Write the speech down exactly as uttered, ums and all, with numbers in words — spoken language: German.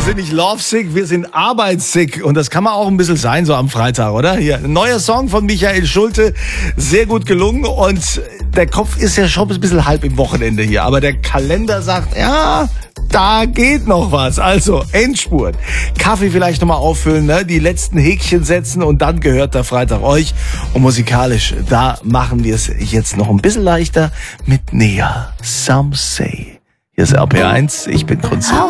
sind nicht lovesick, wir sind arbeitssick. Und das kann man auch ein bisschen sein, so am Freitag, oder? Hier, ein neuer Song von Michael Schulte, sehr gut gelungen. Und der Kopf ist ja schon ein bisschen halb im Wochenende hier. Aber der Kalender sagt, ja, da geht noch was. Also, Endspurt. Kaffee vielleicht nochmal auffüllen, ne? Die letzten Häkchen setzen und dann gehört der Freitag euch. Und musikalisch, da machen wir es jetzt noch ein bisschen leichter mit Nea. Some Say. Hier ist R P eins, ich bin Kunze.